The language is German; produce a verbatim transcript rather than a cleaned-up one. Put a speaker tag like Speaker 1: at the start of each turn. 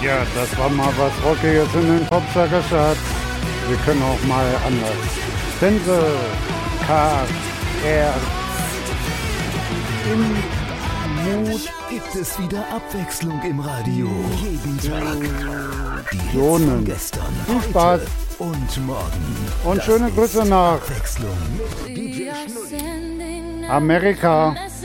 Speaker 1: Ja, das war mal was Rockiges in den Popsacker-Charts. Wir können auch mal anders. Stenzel, K, R.
Speaker 2: Im Mut gibt es wieder Abwechslung im Radio. Jeden Tag. Die Hits von gestern,
Speaker 1: Viel Spaß
Speaker 2: und morgen.
Speaker 1: Und schöne Grüße nach
Speaker 2: Abwechslung mit D J Schnulli.
Speaker 1: Amerika.